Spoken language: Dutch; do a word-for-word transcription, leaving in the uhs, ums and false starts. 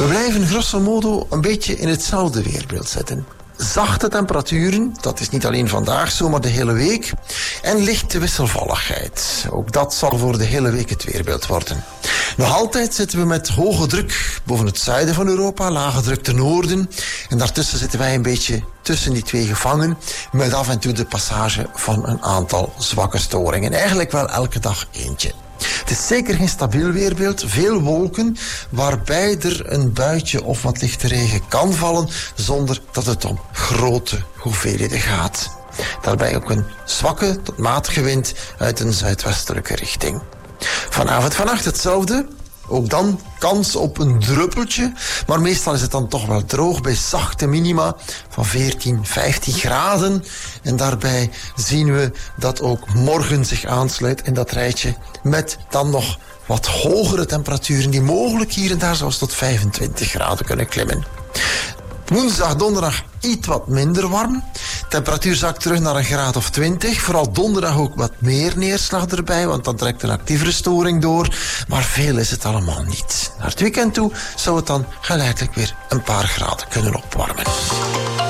We blijven grosso modo een beetje in hetzelfde weerbeeld zitten. Zachte temperaturen, dat is niet alleen vandaag zo, maar de hele week. En lichte wisselvalligheid. Ook dat zal voor de hele week het weerbeeld worden. Nog altijd zitten we met hoge druk boven het zuiden van Europa, lage druk ten noorden. En daartussen zitten wij een beetje tussen die twee gevangen, met af en toe de passage van een aantal zwakke storingen. Eigenlijk wel elke dag eentje. Het is zeker geen stabiel weerbeeld, veel wolken, waarbij er een buitje of wat lichte regen kan vallen, zonder dat het om grote hoeveelheden gaat. Daarbij ook een zwakke tot matige wind uit een zuidwestelijke richting. Vanavond, vannacht hetzelfde. Ook dan kans op een druppeltje, maar meestal is het dan toch wel droog bij zachte minima van veertien, vijftien graden. En daarbij zien we dat ook morgen zich aansluit in dat rijtje met dan nog wat hogere temperaturen die mogelijk hier en daar zelfs tot vijfentwintig graden kunnen klimmen. Woensdag, donderdag iets wat minder warm. Temperatuur zakt terug naar een graad of twintig. Vooral donderdag ook wat meer neerslag erbij, want dan trekt een actievere storing door. Maar veel is het allemaal niet. Naar het weekend toe zou het dan geleidelijk weer een paar graden kunnen opwarmen.